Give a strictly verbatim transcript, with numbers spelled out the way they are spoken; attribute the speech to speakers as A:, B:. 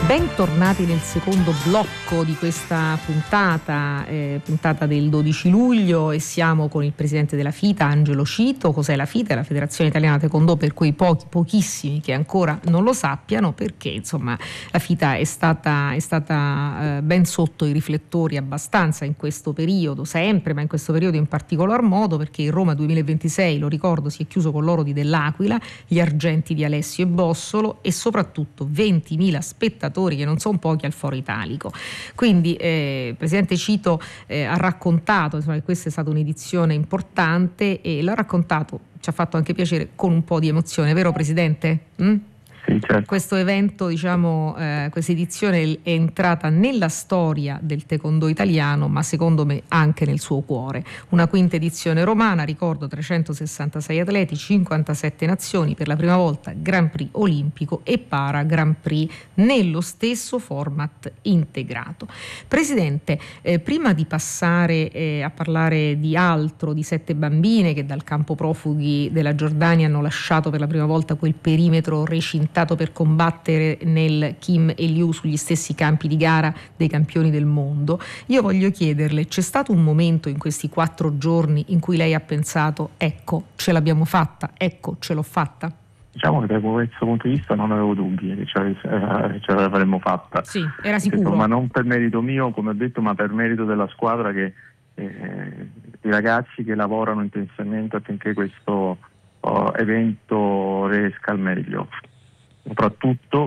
A: Bentornati nel secondo blocco di questa puntata, eh, puntata del dodici luglio, e siamo con il presidente della FITA, Angelo Cito. Cos'è la FITA? È la Federazione Italiana Taekwondo, per quei pochi, pochissimi che ancora non lo sappiano, perché insomma la FITA è stata, è stata eh, ben sotto i riflettori abbastanza in questo periodo, sempre, ma in questo periodo in particolar modo, perché il Roma duemilaventisei, lo ricordo, si è chiuso con l'oro di Dell'Aquila, gli argenti di Alessio e Bossolo e soprattutto ventimila spettatori, che non sono pochi, al Foro Italico. Quindi eh, il presidente Cito eh, ha raccontato, insomma, che questa è stata un'edizione importante, e l'ha raccontato, ci ha fatto anche piacere, con un po' di emozione, vero presidente? Mm?
B: Sì, certo.
A: Questo evento, diciamo, eh, questa edizione è entrata nella storia del taekwondo italiano, ma secondo me anche nel suo cuore. Una quinta edizione romana, ricordo trecentosessantasei atleti, cinquantasette nazioni, per la prima volta Grand Prix olimpico e para Grand Prix nello stesso format integrato. Presidente, eh, prima di passare eh, a parlare di altro, di sette bambine che dal campo profughi della Giordania hanno lasciato per la prima volta quel perimetro recintato per combattere nel Kim e Liu sugli stessi campi di gara dei campioni del mondo, io voglio chiederle: c'è stato un momento in questi quattro giorni in cui lei ha pensato, ecco, ce l'abbiamo fatta, ecco, ce l'ho fatta?
B: Diciamo che da questo punto di vista non avevo dubbi che ce, eh, ce l'avremmo fatta.
A: Sì, era sicuro.
B: Ma non per merito mio, come ho detto, ma per merito della squadra, che eh, i ragazzi che lavorano intensamente affinché questo oh, evento riesca al meglio. Soprattutto